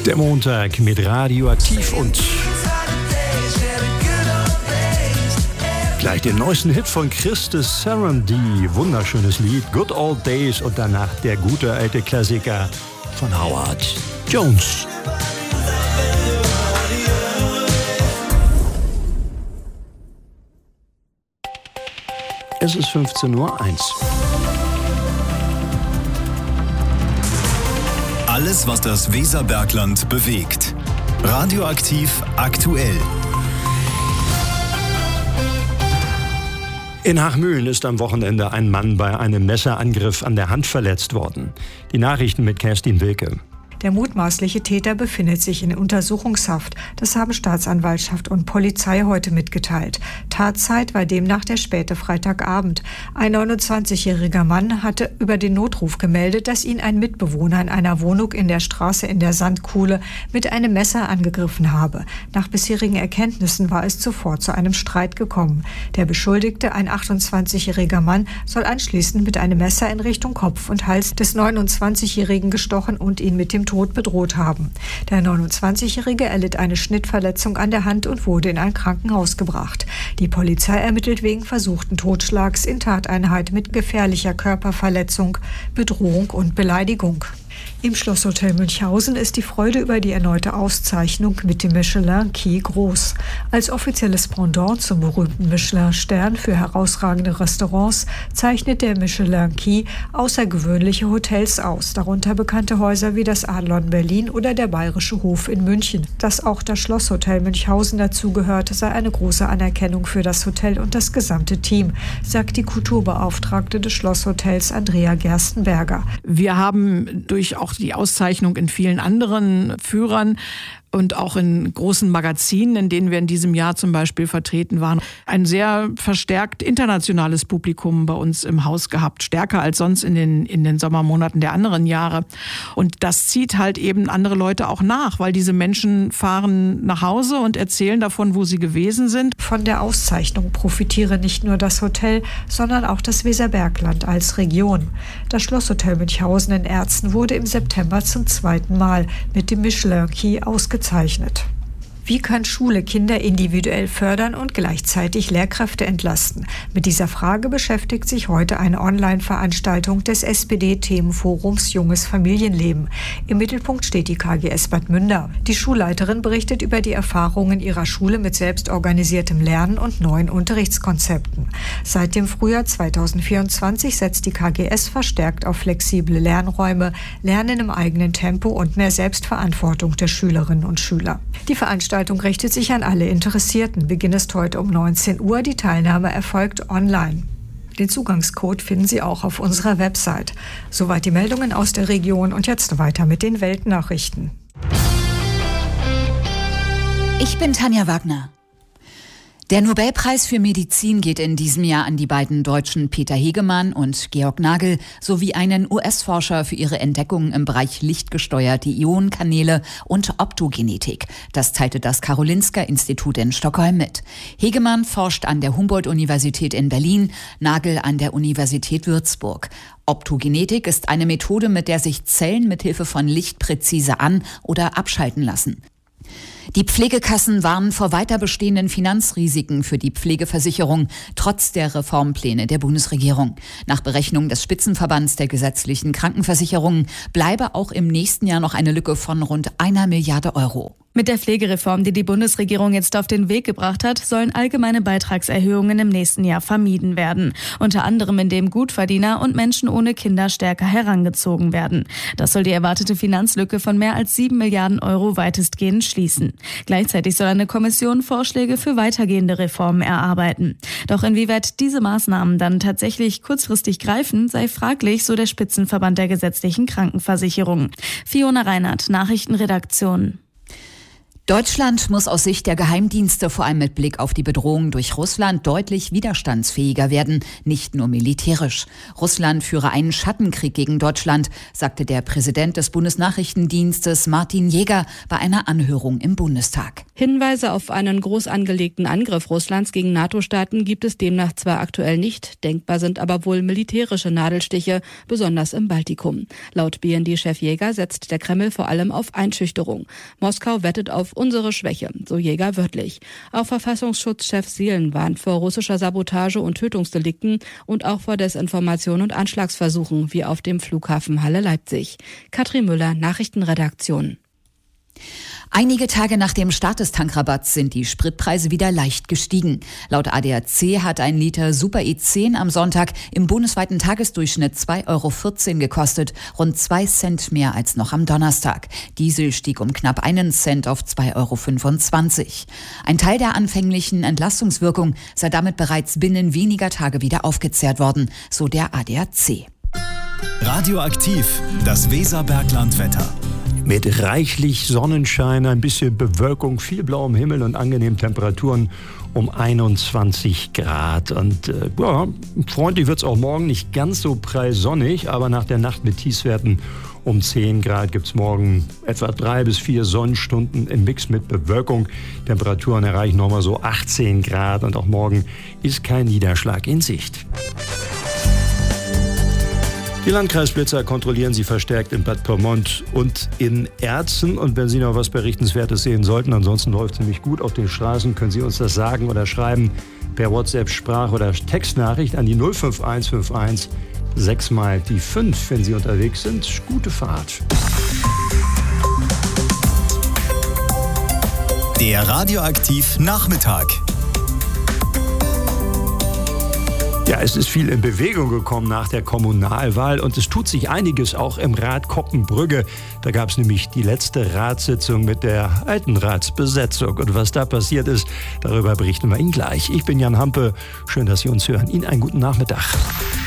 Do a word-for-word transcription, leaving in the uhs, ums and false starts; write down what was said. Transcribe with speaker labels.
Speaker 1: Der Montag mit Radioaktiv und gleich den neuesten Hit von Christus Sarandí. Wunderschönes Lied, Good Old Days, und danach der gute alte Klassiker von Howard Jones. Es ist fünfzehn Uhr eins.
Speaker 2: Alles, was das Weserbergland bewegt. Radioaktiv aktuell.
Speaker 1: In Hachmühlen ist am Wochenende ein Mann bei einem Messerangriff an der Hand verletzt worden. Die Nachrichten mit Kerstin Wilke.
Speaker 3: Der mutmaßliche Täter befindet sich in Untersuchungshaft. Das haben Staatsanwaltschaft und Polizei heute mitgeteilt. Tatzeit war demnach der späte Freitagabend. Ein neunundzwanzigjähriger Mann hatte über den Notruf gemeldet, dass ihn ein Mitbewohner in einer Wohnung in der Straße in der Sandkuhle mit einem Messer angegriffen habe. Nach bisherigen Erkenntnissen war es zuvor zu einem Streit gekommen. Der Beschuldigte, ein achtundzwanzigjähriger Mann, soll anschließend mit einem Messer in Richtung Kopf und Hals des neunundzwanzigjährigen gestochen und ihn mit dem Tod bedroht haben. Der neunundzwanzigjährige erlitt eine Schnittverletzung an der Hand und wurde in ein Krankenhaus gebracht. Die Polizei ermittelt wegen versuchten Totschlags in Tateinheit mit gefährlicher Körperverletzung, Bedrohung und Beleidigung. Im Schlosshotel Münchhausen ist die Freude über die erneute Auszeichnung mit dem Michelin-Key groß. Als offizielles Pendant zum berühmten Michelin-Stern für herausragende Restaurants zeichnet der Michelin-Key außergewöhnliche Hotels aus, darunter bekannte Häuser wie das Adlon Berlin oder der Bayerische Hof in München. Dass auch das Schlosshotel Münchhausen dazugehört, sei eine große Anerkennung für das Hotel und das gesamte Team, sagt die Kulturbeauftragte des Schlosshotels Andrea Gerstenberger.
Speaker 4: Wir haben durch auch die Auszeichnung in vielen anderen Führern und auch in großen Magazinen, in denen wir in diesem Jahr zum Beispiel vertreten waren, ein sehr verstärkt internationales Publikum bei uns im Haus gehabt, stärker als sonst in den, in den Sommermonaten der anderen Jahre. Und das zieht halt eben andere Leute auch nach, weil diese Menschen fahren nach Hause und erzählen davon, wo sie gewesen sind.
Speaker 3: Von der Auszeichnung profitiere nicht nur das Hotel, sondern auch das Weserbergland als Region. Das Schlosshotel Münchhausen in Erzen wurde im September zum zweiten Mal mit dem Michelin-Key ausgezeichnet. Zeichnet. Wie kann Schule Kinder individuell fördern und gleichzeitig Lehrkräfte entlasten? Mit dieser Frage beschäftigt sich heute eine Online-Veranstaltung des S P D-Themenforums Junges Familienleben. Im Mittelpunkt steht die K G S Bad Münder. Die Schulleiterin berichtet über die Erfahrungen ihrer Schule mit selbstorganisiertem Lernen und neuen Unterrichtskonzepten. Seit dem Frühjahr zweitausendvierundzwanzig setzt die K G S verstärkt auf flexible Lernräume, Lernen im eigenen Tempo und mehr Selbstverantwortung der Schülerinnen und Schüler. Die Veranstaltung Die Veranstaltung richtet sich an alle Interessierten. Beginn ist heute um neunzehn Uhr. Die Teilnahme erfolgt online. Den Zugangscode finden Sie auch auf unserer Website. Soweit die Meldungen aus der Region und jetzt weiter mit den Weltnachrichten.
Speaker 5: Ich bin Tanja Wagner. Der Nobelpreis für Medizin geht in diesem Jahr an die beiden Deutschen Peter Hegemann und Georg Nagel sowie einen U S-Forscher für ihre Entdeckungen im Bereich lichtgesteuerte Ionenkanäle und Optogenetik. Das teilte das Karolinska-Institut in Stockholm mit. Hegemann forscht an der Humboldt-Universität in Berlin, Nagel an der Universität Würzburg. Optogenetik ist eine Methode, mit der sich Zellen mithilfe von Licht präzise an- oder abschalten lassen. Die Pflegekassen warnen vor weiter bestehenden Finanzrisiken für die Pflegeversicherung, trotz der Reformpläne der Bundesregierung. Nach Berechnung des Spitzenverbands der gesetzlichen Krankenversicherungen bleibe auch im nächsten Jahr noch eine Lücke von rund einer Milliarde Euro.
Speaker 6: Mit der Pflegereform, die die Bundesregierung jetzt auf den Weg gebracht hat, sollen allgemeine Beitragserhöhungen im nächsten Jahr vermieden werden. Unter anderem, indem Gutverdiener und Menschen ohne Kinder stärker herangezogen werden. Das soll die erwartete Finanzlücke von mehr als sieben Milliarden Euro weitestgehend schließen. Gleichzeitig soll eine Kommission Vorschläge für weitergehende Reformen erarbeiten. Doch inwieweit diese Maßnahmen dann tatsächlich kurzfristig greifen, sei fraglich, so der Spitzenverband der gesetzlichen Krankenversicherung. Fiona Reinhardt, Nachrichtenredaktion.
Speaker 5: Deutschland muss aus Sicht der Geheimdienste vor allem mit Blick auf die Bedrohung durch Russland deutlich widerstandsfähiger werden, nicht nur militärisch. Russland führe einen Schattenkrieg gegen Deutschland, sagte der Präsident des Bundesnachrichtendienstes Martin Jäger bei einer Anhörung im Bundestag.
Speaker 7: Hinweise auf einen groß angelegten Angriff Russlands gegen NATO-Staaten gibt es demnach zwar aktuell nicht, denkbar sind aber wohl militärische Nadelstiche, besonders im Baltikum. Laut B N D-Chef Jäger setzt der Kreml vor allem auf Einschüchterung. Moskau wettet auf unsere Schwäche, so Jäger wörtlich. Auch Verfassungsschutzchef Seelen warnt vor russischer Sabotage und Tötungsdelikten und auch vor Desinformation und Anschlagsversuchen, wie auf dem Flughafen Halle-Leipzig. Katrin Müller, Nachrichtenredaktion.
Speaker 5: Einige Tage nach dem Start des Tankrabatts sind die Spritpreise wieder leicht gestiegen. Laut A D A C hat ein Liter Super E zehn am Sonntag im bundesweiten Tagesdurchschnitt zwei Euro vierzehn gekostet, rund zwei Cent mehr als noch am Donnerstag. Diesel stieg um knapp einen Cent auf zwei Euro fünfundzwanzig. Ein Teil der anfänglichen Entlastungswirkung sei damit bereits binnen weniger Tage wieder aufgezehrt worden, so der A D A C.
Speaker 2: Radioaktiv, das Weserberglandwetter.
Speaker 1: Mit reichlich Sonnenschein, ein bisschen Bewölkung, viel blauem Himmel und angenehmen Temperaturen um einundzwanzig Grad. Und äh, ja, freundlich wird es auch morgen, nicht ganz so prall sonnig, aber nach der Nacht mit Tiefstwerten um zehn Grad gibt es morgen etwa drei bis vier Sonnenstunden im Mix mit Bewölkung. Temperaturen erreichen nochmal so achtzehn Grad und auch morgen ist kein Niederschlag in Sicht. Die Landkreisblitzer kontrollieren Sie verstärkt in Bad Pyrmont und in Erzen. Und wenn Sie noch was Berichtenswertes sehen sollten, ansonsten läuft es nämlich gut auf den Straßen, können Sie uns das sagen oder schreiben per WhatsApp, Sprach- oder Textnachricht an die null fünf eins fünf eins sechs mal die fünf, wenn Sie unterwegs sind. Gute Fahrt.
Speaker 2: Der Radioaktiv Nachmittag.
Speaker 1: Ja, es ist viel in Bewegung gekommen nach der Kommunalwahl und es tut sich einiges auch im Rat Koppenbrügge. Da gab es nämlich die letzte Ratssitzung mit der alten Ratsbesetzung. Und was da passiert ist, darüber berichten wir Ihnen gleich. Ich bin Jan Hampe. Schön, dass Sie uns hören. Ihnen einen guten Nachmittag.